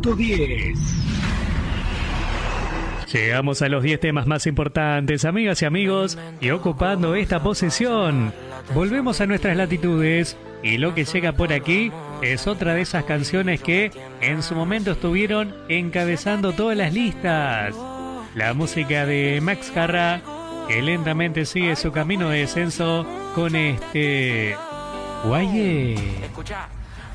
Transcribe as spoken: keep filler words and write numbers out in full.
Puesto diez. Llegamos a los diez temas más importantes, amigas y amigos, y ocupando esta posición, volvemos a nuestras latitudes, y lo que llega por aquí es otra de esas canciones que en su momento estuvieron encabezando todas las listas. La música de Max Carra, que lentamente sigue su camino de descenso con este Guaye. Escucha.